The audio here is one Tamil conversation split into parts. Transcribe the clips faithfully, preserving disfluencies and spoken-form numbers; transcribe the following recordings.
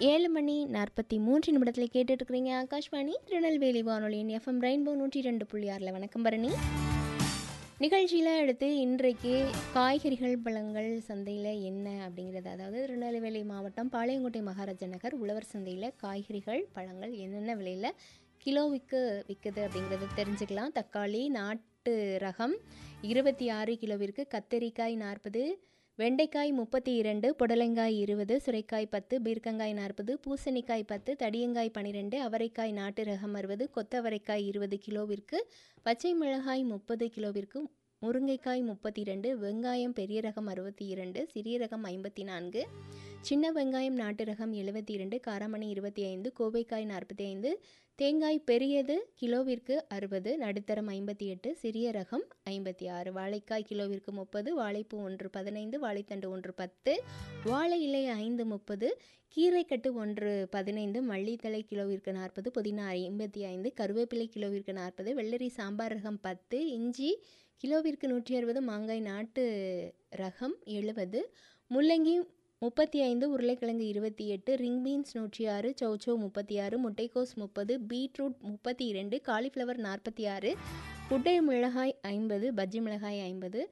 ஏழு மணி நாற்பத்தி மூன்று நிமிடத்தில் கேட்டுட்டு இருக்கிறீங்க ஆகாஷ்வாணி திருநெல்வேலி வானொலியின் எஃப்எம் ரெயின்போ நூற்றி ரெண்டு புள்ளி ஆறில். வணக்கம் பரணி. நிகழ்ச்சியில் அடுத்து இன்றைக்கு காய்கறிகள் பழங்கள் சந்தையில் என்ன அப்படிங்கிறது, அதாவது திருநெல்வேலி மாவட்டம் பாளையங்கோட்டை மகாராஜா நகர் உழவர் சந்தையில் காய்கறிகள் பழங்கள் என்னென்ன விலையில் கிலோவுக்கு விற்குது அப்படிங்கிறத தெரிஞ்சுக்கலாம். தக்காளி நாட்டு ரகம் இருபத்தி ஆறு கிலோவிற்கு, கத்தரிக்காய் நாற்பது, வெண்டைக்காய் முப்பத்தி இரண்டு, புடலங்காய் இருபது, சுரைக்காய் பத்து, பீர்க்கங்காய் நாற்பது, பூசணிக்காய் பத்து, தடியங்காய் பன்னிரெண்டு, அவரைக்காய் நாட்டு ரகம் அறுபது, கொத்தவரைக்காய் இருபது கிலோவிற்கு, பச்சை மிளகாய் முப்பது கிலோவிற்கு, முருங்கைக்காய் முப்பத்தி இரண்டு, வெங்காயம் பெரிய ரகம் அறுபத்தி இரண்டு, சிறிய ரகம் ஐம்பத்தி நான்கு, சின்ன வெங்காயம் நாட்டு ரகம் எழுபத்தி இரண்டு, காராமணி இருபத்தி ஐந்து, கோவைக்காய் நாற்பத்தி ஐந்து, தேங்காய் பெரியது கிலோவிற்கு அறுபது, நடுத்தரம் ஐம்பத்தி எட்டு, சிறிய ரகம் ஐம்பத்தி ஆறு, வாழைக்காய் கிலோவிற்கு முப்பது, வாழைப்பூ ஒன்று பதினைந்து, வாழைத்தண்டு ஒன்று பத்து, வாழை இலை ஐந்து முப்பது, கீரைக்கட்டு ஒன்று பதினைந்து, மல்லித்தலை கிலோவிற்கு நாற்பது, புதினா ஐம்பத்தி ஐந்து, கருவேப்பிலை கிலோவிற்கு நாற்பது, வெள்ளரி சாம்பார் ரகம் பத்து, இஞ்சி கிலோவிற்கு நூற்றி அறுபது, மாங்காய் நாட்டு ரகம் எழுபது, முள்ளங்கி முப்பத்தி ஐந்து, உருளைக்கிழங்கு இருபத்தி எட்டு, ரிங் பீன்ஸ் நூற்றி ஆறு, சௌச்சோ முப்பத்தி ஆறு, முட்டைக்கோஸ் முப்பது, பீட்ரூட் முப்பத்தி இரண்டு, காலிஃப்ளவர் நாற்பத்தி ஆறு, குட்டை மிளகாய் ஐம்பது, பஜ்ஜி மிளகாய் ஐம்பது,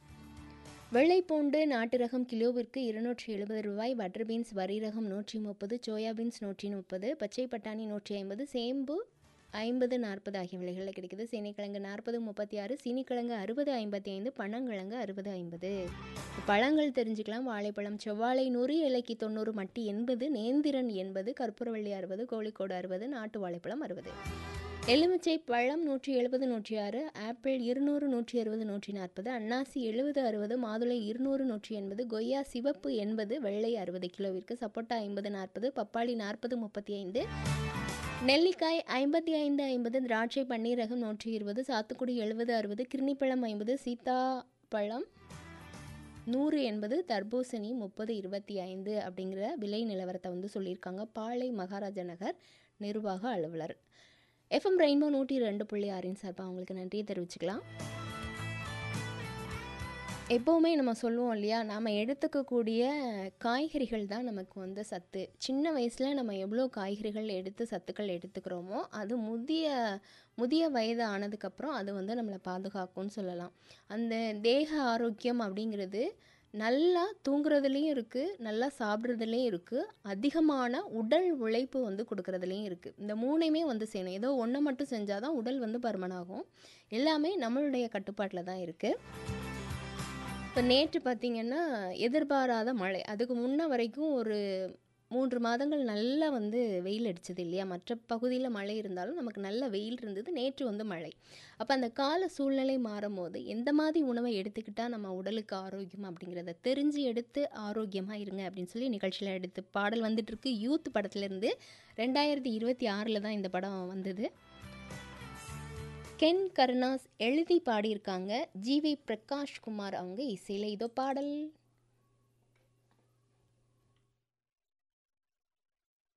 வெள்ளைப்பூண்டு நாட்டு ரகம் கிலோவிற்கு இருநூற்றி எழுபது ரூபாய், பட்டர் பீன்ஸ் வரி ரகம் நூற்றி முப்பது, சோயா பீன்ஸ் நூற்றி முப்பது, பச்சை பட்டாணி நூற்றி ஐம்பது, சேம்பு ஐம்பது நாற்பது ஆகிய விலைகளில் கிடைக்குது. சீனிக்கிழங்கு நாற்பது முப்பத்தி ஆறு, சீனிக்கிழங்கு அறுபது ஐம்பத்தி ஐந்து, பனங்கிழங்கு அறுபது ஐம்பது. பழங்கள் தெரிஞ்சுக்கலாம். வாழைப்பழம் செவ்வாழை நூறு, இலைக்கு தொண்ணூறு, மட்டி எண்பது, நேந்திரன் எண்பது, கற்பூரவள்ளி அறுபது, கோழிக்கோடு அறுபது, நாட்டு வாழைப்பழம் அறுபது, எலுமிச்சை பழம் நூற்றி எழுபது நூற்றி ஆறு, ஆப்பிள் இருநூறு நூற்றி அறுபது நூற்றி நாற்பது, அன்னாசி எழுபது அறுபது, மாதுளை இருநூறு நூற்றி எண்பது, கொய்யா சிவப்பு எண்பது, வெள்ளை அறுபது கிலோவிற்கு, சப்போட்டா ஐம்பது நாற்பது, பப்பாளி நாற்பது முப்பத்தி ஐந்து, நெல்லிக்காய் ஐம்பத்தி ஐந்து ஐம்பது, திராட்சை பன்னீர் ரகம் நூற்றி இருபது, சாத்துக்குடி எழுபது அறுபது, கிர்ணிப்பழம் ஐம்பது, சீத்தாப்பழம் நூறு எண்பது, தர்பூசணி முப்பது இருபத்தி ஐந்து அப்படிங்கிற விலை நிலவரத்தை வந்து சொல்லியிருக்காங்க பாளை மகாராஜா நகர் நிர்வாக அலுவலர். எஃப்எம் ரெயின்போ நூற்றி ரெண்டு புள்ளி ஆறின் சார்பாக அவங்களுக்கு நன்றியை தெரிவிச்சுக்கலாம். எப்போவுமே நம்ம சொல்லுவோம் இல்லையா, நாம் எடுத்துக்கக்கூடிய காய்கறிகள் தான் நமக்கு வந்து சத்து. சின்ன வயசில் நம்ம எவ்வளோ காய்கறிகள் எடுத்து சத்துக்கள் எடுத்துக்கிறோமோ அது முதிய முதிய வயது ஆனதுக்கப்புறம் அது வந்து நம்மளை பாதுகாக்கும்னு சொல்லலாம். அந்த தேக ஆரோக்கியம் அப்படிங்கிறது நல்லா தூங்குறதுலேயும் இருக்குது, நல்லா சாப்பிட்றதுலேயும் இருக்குது, அதிகமான உடல் உழைப்பு வந்து கொடுக்குறதுலேயும் இருக்குது. இந்த மூணையுமே வந்து செய்யணும். ஏதோ ஒன்றை மட்டும் செஞ்சால் தான் உடல் வந்து பருமனாகும். எல்லாமே நம்மளுடைய கட்டுப்பாட்டில் தான் இருக்குது. இப்போ நேற்று பார்த்திங்கன்னா எதிர்பாராத மழை. அதுக்கு முன்ன வரைக்கும் ஒரு மூன்று மாதங்கள் நல்லா வந்து வெயில் அடிச்சது இல்லையா, மற்ற பகுதியில் மழை இருந்தாலும் நமக்கு நல்ல வெயில் இருந்தது. நேற்று வந்து மழை. அப்போ அந்த கால சூழ்நிலை மாறும் போது எந்த மாதிரி உணவை எடுத்துக்கிட்டால் நம்ம உடலுக்கு ஆரோக்கியம் அப்படிங்கிறத தெரிஞ்சு எடுத்து ஆரோக்கியமாக இருங்க அப்படின்னு சொல்லி நிகழ்ச்சியில் எடுத்து பாடல் வந்துட்டுருக்கு. யூத் படத்துலேருந்து ரெண்டாயிரத்தி இருபத்தி ஆறில் தான் இந்த படம் வந்தது. கென் கருணாஸ் எழுதி பாடியிருக்காங்க. ஜி வி பிரகாஷ் குமார் அவங்க இசையில் இதோ பாடல்.